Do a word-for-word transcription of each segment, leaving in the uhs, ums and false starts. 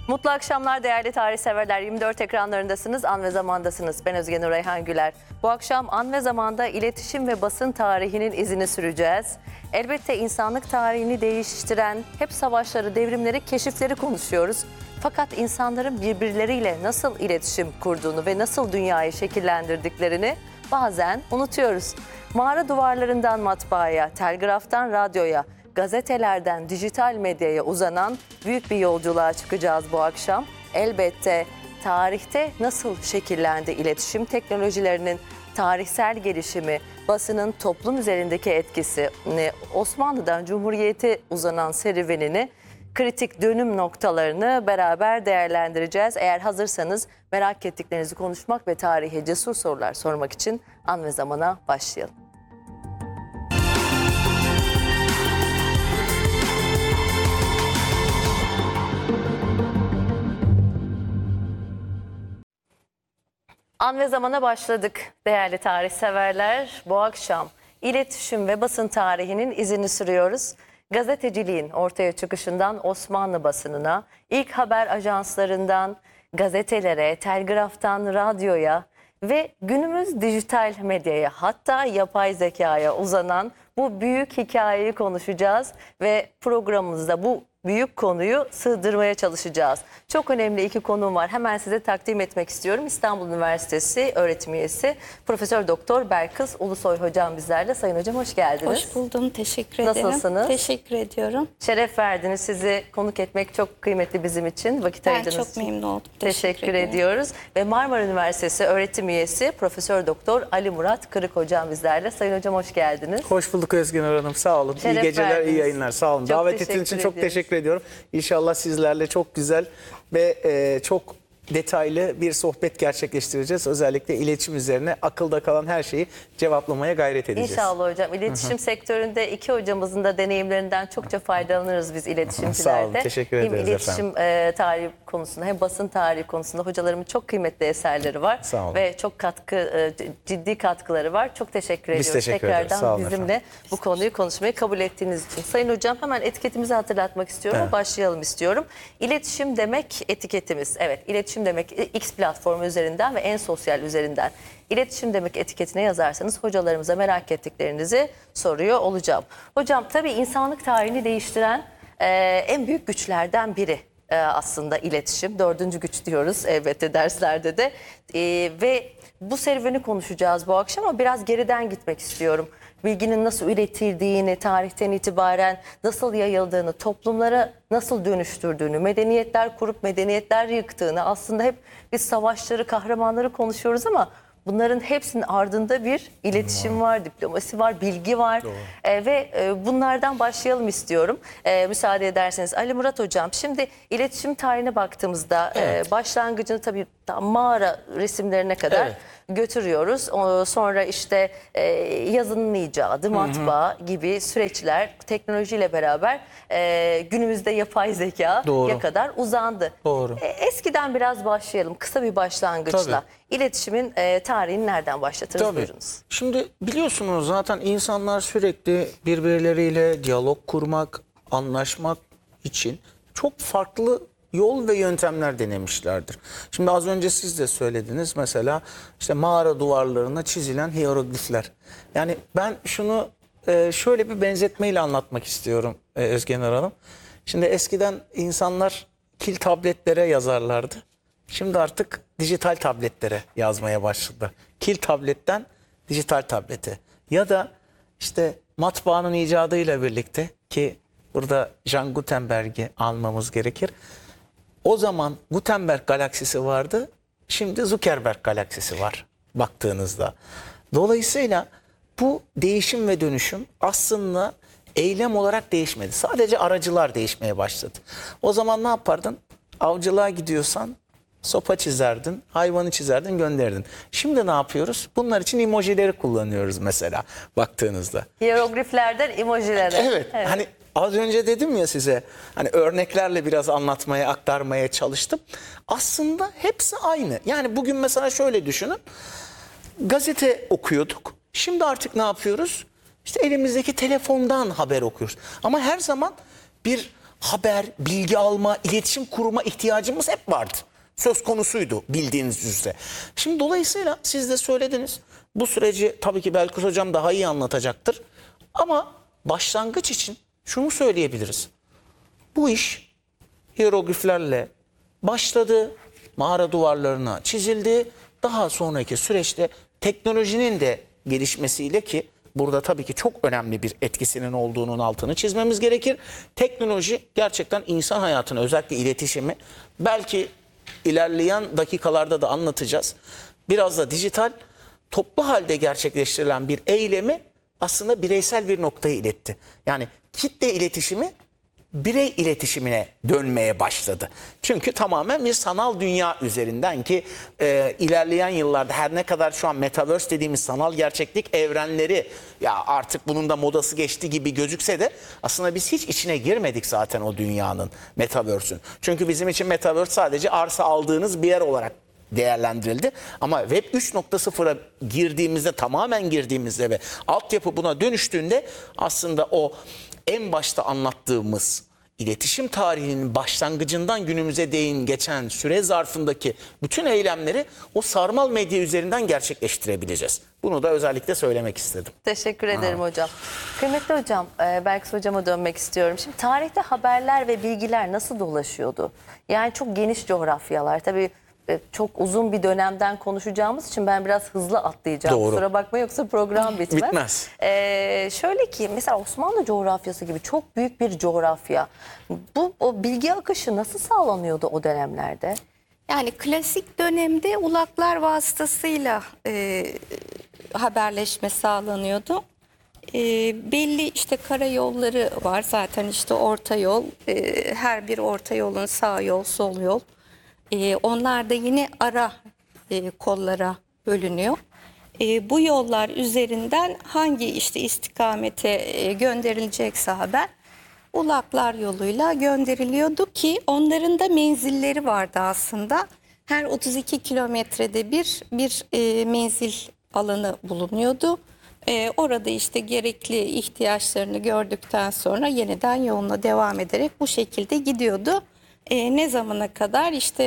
Mutlu akşamlar değerli tarih severler. yirmi dört ekranlarındasınız, An ve Zaman'dasınız. Ben Özge Nur Reyhan Güler. Bu akşam An ve Zaman'da iletişim ve basın tarihinin izini süreceğiz. Elbette insanlık tarihini değiştiren hep savaşları, devrimleri, keşifleri konuşuyoruz. Fakat insanların birbirleriyle nasıl iletişim kurduğunu ve nasıl dünyayı şekillendirdiklerini bazen unutuyoruz. Mağara duvarlarından matbaaya, telgraftan radyoya, gazetelerden dijital medyaya uzanan büyük bir yolculuğa çıkacağız bu akşam. Elbette tarihte nasıl şekillendi iletişim teknolojilerinin tarihsel gelişimi, basının toplum üzerindeki etkisi, Osmanlı'dan Cumhuriyet'e uzanan serüvenini, kritik dönüm noktalarını beraber değerlendireceğiz. Eğer hazırsanız merak ettiklerinizi konuşmak ve tarihe cesur sorular sormak için An ve Zaman'a başlayalım. An ve Zaman'a başladık değerli tarih severler. Bu akşam iletişim ve basın tarihinin izini sürüyoruz. Gazeteciliğin ortaya çıkışından Osmanlı basınına, ilk haber ajanslarından gazetelere, telgraftan radyoya ve günümüz dijital medyaya, hatta yapay zekaya uzanan bu büyük hikayeyi konuşacağız ve programımızda bu büyük konuyu sığdırmaya çalışacağız. Çok önemli iki konuğum var. Hemen size takdim etmek istiyorum. İstanbul Üniversitesi öğretim üyesi Profesör Doktor Belkıs Ulusoy hocam bizlerle. Sayın hocam hoş geldiniz. Hoş buldum. Teşekkür ederim. Nasılsınız? Teşekkür ediyorum. Şeref verdiniz. Sizi konuk etmek çok kıymetli bizim için. Vakit Ben ayırdığınız çok için. memnun oldum. Teşekkür, Teşekkür ediyoruz. Ve Marmara Üniversitesi öğretim üyesi Profesör Doktor Ali Murat Kırık hocam bizlerle. Sayın hocam hoş geldiniz. Hoş bulduk Özgün Hanım. Sağ olun. Şeref iyi geceler, verdiniz. iyi yayınlar. Sağ olun. Çok Davet teşekkür ettiğiniz için çok ediyoruz. teşekkür ediyorum. İnşallah sizlerle çok güzel ve e, çok detaylı bir sohbet gerçekleştireceğiz. Özellikle iletişim üzerine akılda kalan her şeyi cevaplamaya gayret edeceğiz. İnşallah hocam. İletişim Hı-hı. sektöründe iki hocamızın da deneyimlerinden çokça faydalanırız biz iletişimcilerde. Sağ olun. Teşekkür hem ederiz efendim. Hem iletişim e, tarihi konusunda hem basın tarihi konusunda hocalarımın çok kıymetli eserleri var. Sağ olun. Ve çok katkı, e, ciddi katkıları var. Çok teşekkür Biz ediyoruz. teşekkür ederiz. Sağ Tekrardan olun bizimle efendim. bu konuyu konuşmayı kabul ettiğiniz için. Sayın hocam hemen etiketimizi hatırlatmak istiyorum. Evet. Başlayalım istiyorum. İletişim demek etiketimiz. Evet, iletişim demek X platformu üzerinden ve en sosyal üzerinden. İletişim demek etiketine yazarsanız hocalarımıza merak ettiklerinizi soruyor olacağım. Hocam tabii insanlık tarihini değiştiren e, en büyük güçlerden biri e, aslında iletişim. Dördüncü güç diyoruz elbette derslerde de. E, ve bu serüveni konuşacağız bu akşam ama biraz geriden gitmek istiyorum. Bilginin nasıl üretildiğini, tarihten itibaren nasıl yayıldığını, toplumlara nasıl dönüştürdüğünü, medeniyetler kurup medeniyetler yıktığını, aslında hep biz savaşları, kahramanları konuşuyoruz ama bunların hepsinin ardında bir iletişim var, diplomasi var, bilgi var e, ve e, bunlardan başlayalım istiyorum. E, müsaade ederseniz Ali Murat hocam, şimdi iletişim tarihine baktığımızda evet. e, başlangıcını tabii mağara resimlerine kadar evet. götürüyoruz. O, sonra işte e, yazının icadı, matbaa hı hı. gibi süreçler teknolojiyle beraber e, günümüzde yapay zekaya kadar uzandı. Doğru. E, eskiden biraz başlayalım, kısa bir başlangıçla. Tabii. İletişimin e, tarihini nereden başlatırız? Tabii. Buyurunuz. Şimdi biliyorsunuz zaten insanlar sürekli birbirleriyle diyalog kurmak, anlaşmak için çok farklı yol ve yöntemler denemişlerdir. Şimdi az önce siz de söylediniz, mesela işte mağara duvarlarına çizilen hieroglifler. Yani ben şunu e, şöyle bir benzetmeyle anlatmak istiyorum e, Özgen Hanım. Şimdi eskiden insanlar kil tabletlere yazarlardı. Şimdi artık dijital tabletlere yazmaya başladı. Kil tabletten dijital tablete. Ya da işte matbaanın icadıyla birlikte, ki burada Jean Gutenberg'i almamız gerekir. O zaman Gutenberg galaksisi vardı. Şimdi Zuckerberg galaksisi var baktığınızda. Dolayısıyla bu değişim ve dönüşüm aslında eylem olarak değişmedi. Sadece aracılar değişmeye başladı. O zaman ne yapardın? Avcılığa gidiyorsan sopa çizerdin, hayvanı çizerdin, gönderirdin. Şimdi ne yapıyoruz? Bunlar için emojileri kullanıyoruz mesela baktığınızda. Hierogliflerden emojilere. Evet, evet. Hani az önce dedim ya size, hani örneklerle biraz anlatmaya, aktarmaya çalıştım. Aslında hepsi aynı. Yani bugün mesela şöyle düşünün. Gazete okuyorduk. Şimdi artık ne yapıyoruz? İşte elimizdeki telefondan haber okuyoruz. Ama her zaman bir haber, bilgi alma, iletişim kurma ihtiyacımız hep vardı. Söz konusuydu bildiğiniz üzere. Şimdi dolayısıyla siz de söylediniz. Bu süreci tabii ki Belkıs Hocam daha iyi anlatacaktır. Ama başlangıç için şunu söyleyebiliriz. Bu iş hierogliflerle başladı, mağara duvarlarına çizildi. Daha sonraki süreçte teknolojinin de gelişmesiyle, ki burada tabii ki çok önemli bir etkisinin olduğunun altını çizmemiz gerekir. Teknoloji gerçekten insan hayatını, özellikle iletişimi, belki ilerleyen dakikalarda da anlatacağız. Biraz da dijital, toplu halde gerçekleştirilen bir eylemi aslında bireysel bir noktaya iletti. Yani kitle iletişimi birey iletişimine dönmeye başladı. Çünkü tamamen bir sanal dünya üzerinden, ki e, ilerleyen yıllarda her ne kadar şu an metaverse dediğimiz sanal gerçeklik evrenleri, ya artık bunun da modası geçti gibi gözükse de aslında biz hiç içine girmedik zaten o dünyanın, metaverse'ün. Çünkü bizim için metaverse sadece arsa aldığınız bir yer olarak değerlendirildi. Ama Web üç nokta sıfıra girdiğimizde, tamamen girdiğimizde ve altyapı buna dönüştüğünde aslında o en başta anlattığımız iletişim tarihinin başlangıcından günümüze değin geçen süre zarfındaki bütün eylemleri o sarmal medya üzerinden gerçekleştirebileceğiz. Bunu da özellikle söylemek istedim. Teşekkür ederim hocam. Kıymetli hocam, e, Belkıs hocama dönmek istiyorum. Şimdi tarihte haberler ve bilgiler nasıl dolaşıyordu? Yani çok geniş coğrafyalar. Tabii e, çok uzun bir dönemden konuşacağımız için ben biraz hızlı atlayacağım. Doğru. Kusura bakma, yoksa program bitmez. Bitmez. E, şöyle ki mesela Osmanlı coğrafyası gibi çok büyük bir coğrafya. Bu o bilgi akışı nasıl sağlanıyordu o dönemlerde? Yani klasik dönemde ulaklar vasıtasıyla e, haberleşme sağlanıyordu. E, belli işte karayolları var zaten, işte orta yol, e, her bir orta yolun sağ yol, sol yol. E, onlar da yine ara e, kollara bölünüyor. E, bu yollar üzerinden hangi işte istikamete e, gönderilecekse haber ulaklar yoluyla gönderiliyordu, ki onların da menzilleri vardı aslında. Her otuz iki kilometrede bir bir e, menzil alanı bulunuyordu. E, orada işte gerekli ihtiyaçlarını gördükten sonra yeniden yoluna devam ederek bu şekilde gidiyordu. E, ne zamana kadar? İşte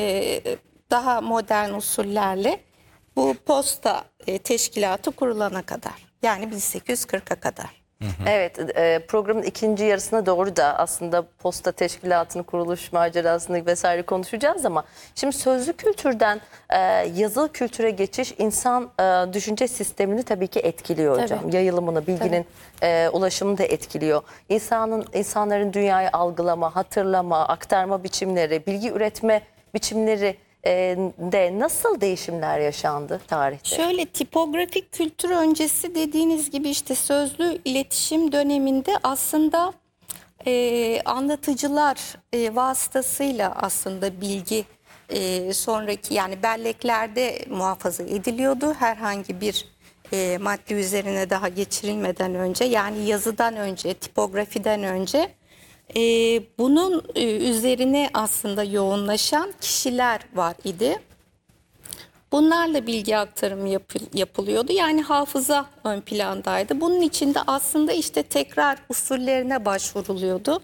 e, daha modern usullerle bu posta e, teşkilatı kurulana kadar. Yani bin sekiz yüz kırka kadar. Evet, e, programın ikinci yarısına doğru da aslında posta teşkilatını, kuruluş macerasını vesaire konuşacağız, ama şimdi sözlü kültürden e, yazılı kültüre geçiş insan e, düşünce sistemini tabii ki etkiliyor hocam. Tabii. Yayılımını, bilginin e, ulaşımını da etkiliyor. İnsanın insanların dünyayı algılama, hatırlama, aktarma biçimleri, bilgi üretme biçimleri e, de nasıl değişimler yaşandı tarihte? Şöyle, tipografik kültür öncesi dediğiniz gibi işte sözlü iletişim döneminde aslında e, anlatıcılar e, vasıtasıyla aslında bilgi e, sonraki, yani belleklerde muhafaza ediliyordu. Herhangi bir e, madde üzerine daha geçirilmeden önce, yani yazıdan önce, tipografiden önce e, bunun e, üzerine aslında yoğunlaşan kişiler var idi. Bunlarla bilgi aktarımı yapı, yapılıyordu. Yani hafıza ön plandaydı. Bunun içinde aslında işte tekrar usullerine başvuruluyordu.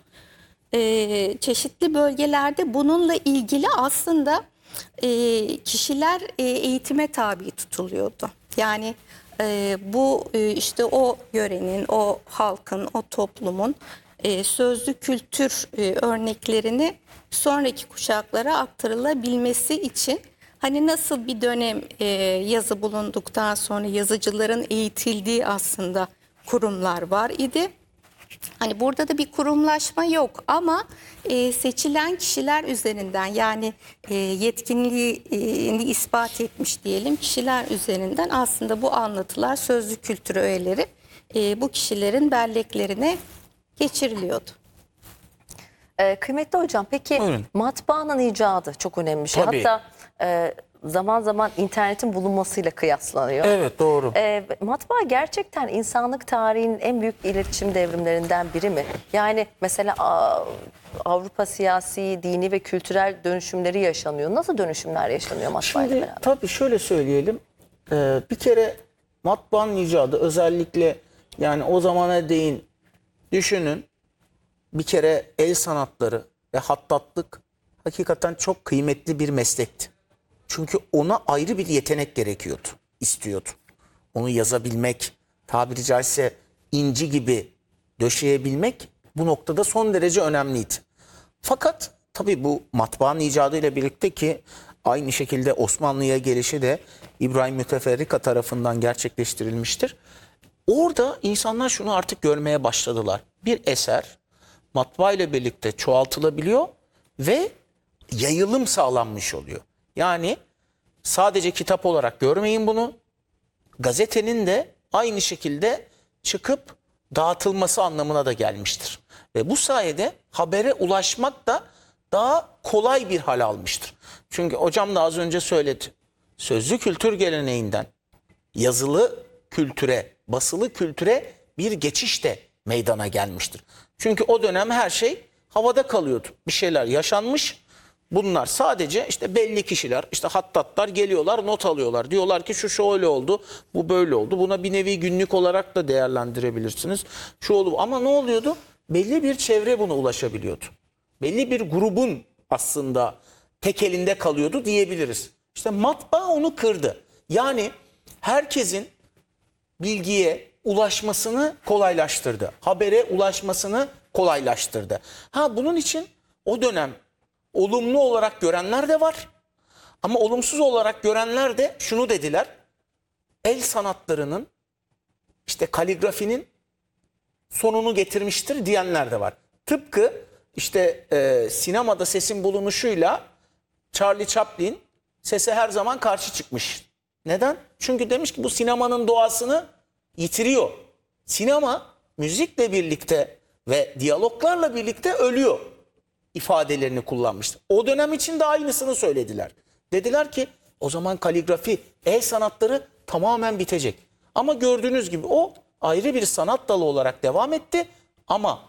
Ee, çeşitli bölgelerde bununla ilgili aslında e, kişiler e, eğitime tabi tutuluyordu. Yani e, bu e, işte o yörenin, o halkın, o toplumun e, sözlü kültür e, örneklerini sonraki kuşaklara aktarılabilmesi için, hani nasıl bir dönem e, yazı bulunduktan sonra yazıcıların eğitildiği aslında kurumlar var idi. Hani burada da bir kurumlaşma yok, ama e, seçilen kişiler üzerinden, yani e, yetkinliğini ispat etmiş diyelim kişiler üzerinden aslında bu anlatılar, sözlü kültür öğeleri e, bu kişilerin belleklerine geçiriliyordu. Ee, kıymetli hocam, peki Buyurun. matbaanın icadı çok önemli bir şey. Tabii. Hatta e, zaman zaman internetin bulunmasıyla kıyaslanıyor. Evet, doğru. E, matbaa gerçekten insanlık tarihinin en büyük iletişim devrimlerinden biri mi? Yani mesela a, Avrupa siyasi, dini ve kültürel dönüşümleri yaşanıyor. Nasıl dönüşümler yaşanıyor matbaayla Şimdi beraber? tabii şöyle söyleyelim. Ee, bir kere matbaanın icadı, özellikle yani o zamana değin düşünün. bir kere el sanatları ve hattatlık hakikaten çok kıymetli bir meslekti. Çünkü ona ayrı bir yetenek gerekiyordu, istiyordu. Onu yazabilmek, tabiri caizse inci gibi döşeyebilmek bu noktada son derece önemliydi. Fakat tabii bu matbaanın icadıyla birlikte ki aynı şekilde Osmanlı'ya gelişi de İbrahim Müteferrika tarafından gerçekleştirilmiştir. Orada insanlar şunu artık görmeye başladılar. Bir eser matbaa ile birlikte çoğaltılabiliyor ve yayılım sağlanmış oluyor. Yani sadece kitap olarak görmeyin bunu. Gazetenin de aynı şekilde çıkıp dağıtılması anlamına da gelmiştir. Ve bu sayede habere ulaşmak da daha kolay bir hal almıştır. Çünkü hocam da az önce söyledi. Sözlü kültür geleneğinden yazılı kültüre, basılı kültüre bir geçiş de meydana gelmiştir. Çünkü o dönem her şey havada kalıyordu. Bir şeyler yaşanmış. Bunlar sadece işte belli kişiler, işte hattatlar geliyorlar, not alıyorlar. Diyorlar ki şu şöyle oldu, bu böyle oldu. Buna bir nevi günlük olarak da değerlendirebilirsiniz. Şu oldu ama ne oluyordu? Belli bir çevre buna ulaşabiliyordu. Belli bir grubun aslında tek elinde kalıyordu diyebiliriz. İşte matbaa onu kırdı. Yani herkesin bilgiye ulaşmasını kolaylaştırdı. Habere ulaşmasını kolaylaştırdı. Ha bunun için o dönem olumlu olarak görenler de var. Ama olumsuz olarak görenler de şunu dediler. El sanatlarının işte kaligrafinin sonunu getirmiştir diyenler de var. Tıpkı işte e, sinemada sesin bulunuşuyla Charlie Chaplin sese her zaman karşı çıkmış. Neden? Çünkü demiş ki bu sinemanın doğasını yitiriyor. Sinema müzikle birlikte ve diyaloglarla birlikte ölüyor ifadelerini kullanmıştı. O dönem için de aynısını söylediler. Dediler ki o zaman kaligrafi, el sanatları tamamen bitecek. Ama gördüğünüz gibi o ayrı bir sanat dalı olarak devam etti. Ama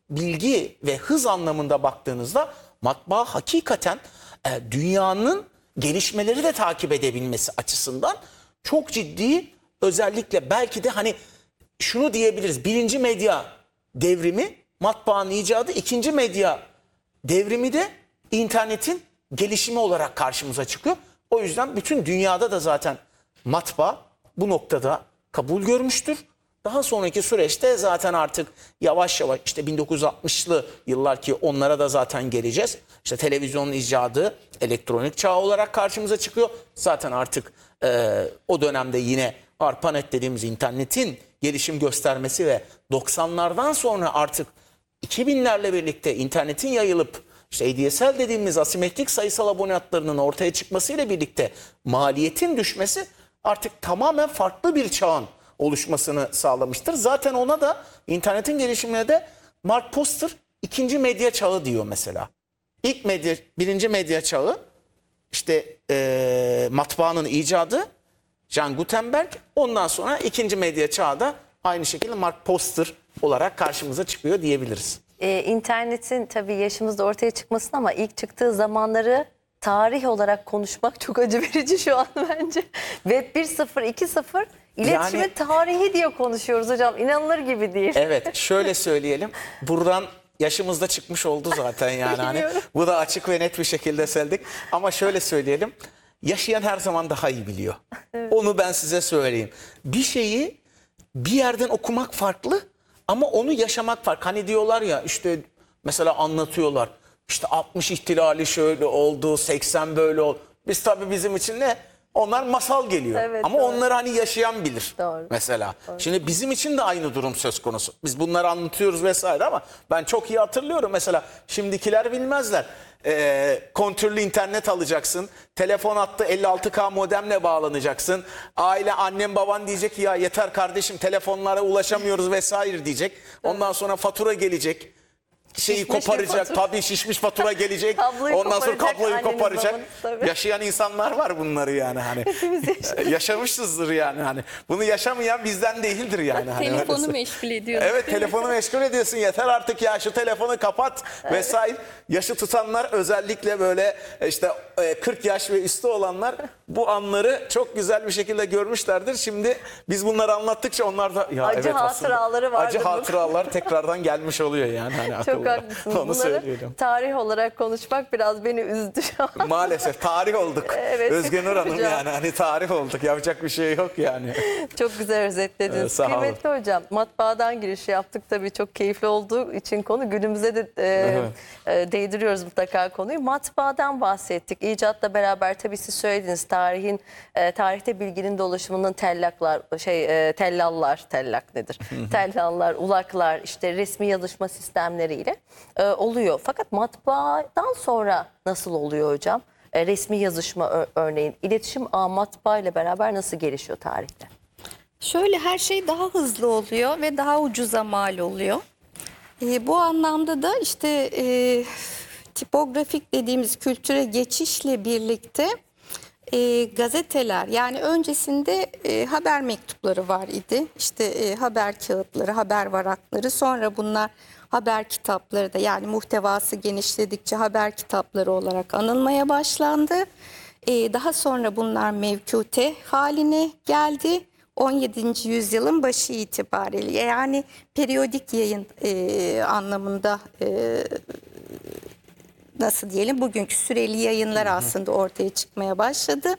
bilgi ve hız anlamında baktığınızda matbaa hakikaten e, dünyanın gelişmeleri de takip edebilmesi açısından çok ciddi, özellikle belki de hani şunu diyebiliriz. Birinci medya devrimi matbaanın icadı, ikinci medya devrimi de internetin gelişimi olarak karşımıza çıkıyor. O yüzden bütün dünyada da zaten matbaa bu noktada kabul görmüştür. Daha sonraki süreçte zaten artık yavaş yavaş işte bin dokuz yüz altmışlı yıllar ki onlara da zaten geleceğiz. İşte televizyonun icadı elektronik çağ olarak karşımıza çıkıyor. Zaten artık e, o dönemde yine ARPANET dediğimiz internetin gelişim göstermesi ve doksanlardan sonra artık iki binlerle birlikte internetin yayılıp işte A D S L dediğimiz asimetrik sayısal abone hatlarının ortaya çıkmasıyla birlikte maliyetin düşmesi artık tamamen farklı bir çağın oluşmasını sağlamıştır. Zaten ona da internetin gelişimine de Mark Poster ikinci medya çağı diyor mesela. İlk medya, birinci medya çağı işte e, matbaanın icadı John Gutenberg. Ondan sonra ikinci medya çağı da aynı şekilde Mark Poster olarak karşımıza çıkıyor diyebiliriz. Ee, internetin tabii yaşımızda ortaya çıkmasın ama ilk çıktığı zamanları tarih olarak konuşmak çok acı verici şu an bence. Web bir nokta sıfır, iki nokta sıfır iletişimin Yani- tarihi diye konuşuyoruz hocam. İnanılır gibi değil. Evet, şöyle söyleyelim. Buradan yaşımızda çıkmış oldu zaten yani. Hani Biliyorum. bu da açık ve net bir şekilde söyledik. Ama şöyle söyleyelim. Yaşayan her zaman daha iyi biliyor. Onu ben size söyleyeyim. Bir şeyi bir yerden okumak farklı ama onu yaşamak farklı. Hani diyorlar ya işte mesela anlatıyorlar. İşte altmış ihtilali şöyle oldu, seksen böyle oldu. Biz tabii bizim için ne? Onlar masal geliyor. Evet, ama doğru. onları hani yaşayan bilir. Doğru. Mesela. Şimdi bizim için de aynı durum söz konusu. Biz bunları anlatıyoruz vesaire ama ben çok iyi hatırlıyorum. Mesela şimdikiler bilmezler. Ee, kontürlü internet alacaksın. Telefon hattı elli altı K modemle bağlanacaksın. Aile, annem, baban diyecek ki ya yeter kardeşim telefonlara ulaşamıyoruz vesaire diyecek. Ondan sonra fatura gelecek. Şeyi Şişmiş bir koparacak. fatura. Tabii şişmiş fatura gelecek. Kabloyu Ondan sonra koparacak, kabloyu annenin, koparacak. babanın, tabii. Yaşayan insanlar var bunları yani hani. Yaşamışızdır yani hani. Bunu yaşamayan bizden değildir yani. Hani Telefonu öyle- meşgul ediyor. Evet, telefonu meşgul ediyorsun, yeter artık ya şu telefonu kapat vesaire. Yaşı tutanlar özellikle böyle işte e, kırk yaş ve üstü olanlar bu anları çok güzel bir şekilde görmüşlerdir. Şimdi biz bunları anlattıkça onlar da ya Acı evet aslında hatıraları vardır acı bunun. hatıralar tekrardan gelmiş oluyor yani hani akıllarına. Çok haklısınız. Onu Bunları söyleyelim. tarih olarak konuşmak biraz beni üzdü şu an. Maalesef tarih olduk. Evet. Özge Nur Hanım Hocam. yani hani tarih olduk. Yapacak bir şey yok yani. Çok güzel özetlediniz. Evet, sağ olun. Kıymetli hocam, matbaadan giriş yaptık tabii, çok keyifli olduğu için konu günümüze de e, Evet. e, değdiriyoruz mutlaka konuyu. Matbaadan bahsettik. İcatla beraber tabii siz söylediniz, tarihin e, tarihte bilginin dolaşımının tellaklar, şey e, tellallar, tellak nedir? Tellallar, ulaklar, işte resmi yazışma sistemleriyle e, oluyor. Fakat matbaadan sonra nasıl oluyor hocam? E, resmi yazışma ö- örneğin, iletişim ağı matbaa ile beraber nasıl gelişiyor tarihte? Şöyle, her şey daha hızlı oluyor ve daha ucuza mal oluyor. E, bu anlamda da işte e, tipografik dediğimiz kültüre geçişle birlikte e, gazeteler, yani öncesinde e, haber mektupları var idi. İşte e, haber kağıtları, haber varakları, sonra bunlar haber kitapları da, yani muhtevası genişledikçe haber kitapları olarak anılmaya başlandı. E, daha sonra bunlar mevkute haline geldi. on yedinci yüzyılın başı itibariyle, yani periyodik yayın e, anlamında e, nasıl diyelim, bugünkü süreli yayınlar aslında ortaya çıkmaya başladı.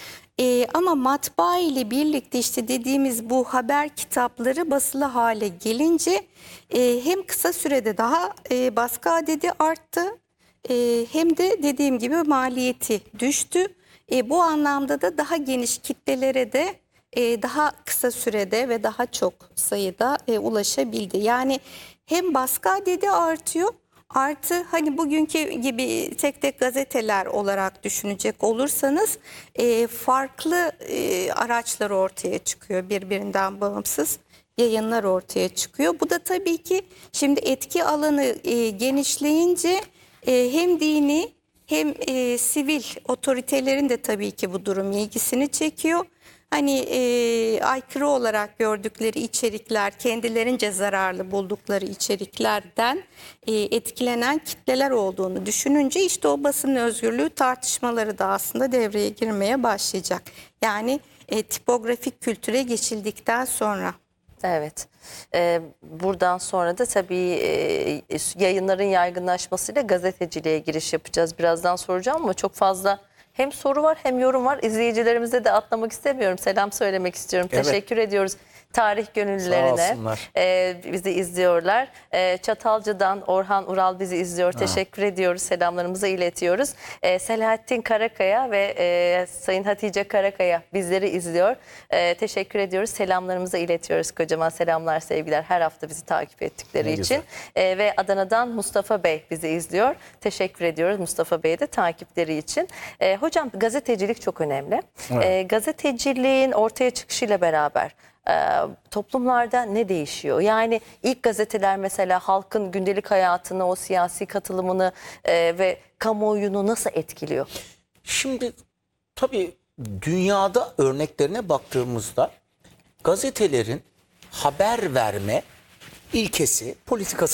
E, ama matbaa ile birlikte işte dediğimiz bu haber kitapları basılı hale gelince e, hem kısa sürede daha e, baskı adedi arttı, e, hem de dediğim gibi maliyeti düştü. E, bu anlamda da daha geniş kitlelere de e, daha kısa sürede ve daha çok sayıda e, ulaşabildi. Yani hem baskı adedi artıyor, artı hani bugünkü gibi tek tek gazeteler olarak düşünecek olursanız e, farklı e, araçlar ortaya çıkıyor, birbirinden bağımsız yayınlar ortaya çıkıyor. Bu da tabii ki şimdi etki alanı e, genişleyince e, hem dini hem e, sivil otoritelerin de tabii ki bu durum ilgisini çekiyor. Hani e, aykırı olarak gördükleri içerikler, kendilerince zararlı buldukları içeriklerden e, etkilenen kitleler olduğunu düşününce işte o basın özgürlüğü tartışmaları da aslında devreye girmeye başlayacak. Yani e, tipografik kültüre geçildikten sonra. Evet. Ee, buradan sonra da tabii e, yayınların yaygınlaşmasıyla gazeteciliğe giriş yapacağız. Birazdan soracağım ama çok fazla hem soru var hem yorum var. İzleyicilerimize de atlamak istemiyorum. Selam söylemek istiyorum. Evet. Teşekkür ediyoruz tarih gönüllülerine. Sağ olsunlar. Ee, bizi izliyorlar. Ee, Çatalca'dan Orhan Ural bizi izliyor. Teşekkür ediyoruz. Selamlarımızı iletiyoruz. Ee, Selahattin Karakaya ve e, Sayın Hatice Karakaya bizleri izliyor. Ee, teşekkür ediyoruz. Selamlarımızı iletiyoruz. Kocaman selamlar, sevgiler. Her hafta bizi takip ettikleri Ne için. güzel. Ee, ve Adana'dan Mustafa Bey bizi izliyor. Teşekkür ediyoruz Mustafa Bey'e de takipleri için. Ee, hocam, gazetecilik çok önemli. Evet. Ee, gazeteciliğin ortaya çıkışıyla beraber e, toplumlarda ne değişiyor? Yani ilk gazeteler mesela halkın gündelik hayatını, o siyasi katılımını e, ve kamuoyunu nasıl etkiliyor? Şimdi tabii dünyada örneklerine baktığımızda gazetelerin haber verme ilkesi, politikası